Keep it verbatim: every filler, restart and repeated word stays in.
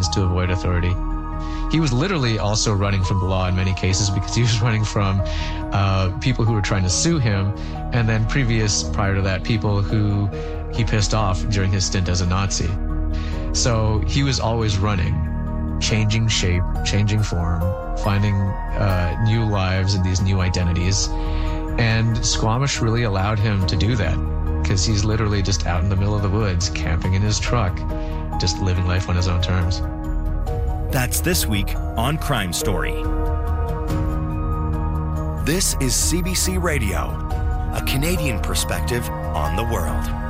means to avoid authority. He was literally also running from the law in many cases because he was running from uh, people who were trying to sue him, and then previous, prior to that, people who he pissed off during his stint as a Nazi. So he was always running, changing shape, changing form, finding uh, new lives and these new identities. And Squamish really allowed him to do that because he's literally just out in the middle of the woods, camping in his truck, just living life on his own terms. That's this week on Crime Story. This is C B C Radio, a Canadian perspective on the world.